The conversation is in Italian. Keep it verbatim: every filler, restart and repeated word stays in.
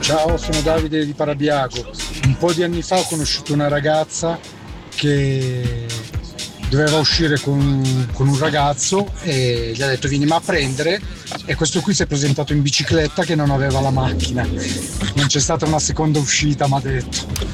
Ciao, sono Davide di Parabiago. Un po' di anni fa ho conosciuto una ragazza che doveva uscire con, con un ragazzo e gli ha detto vienimi a prendere e questo qui si è presentato in bicicletta che non aveva la macchina. Non c'è stata una seconda uscita, mi ha detto.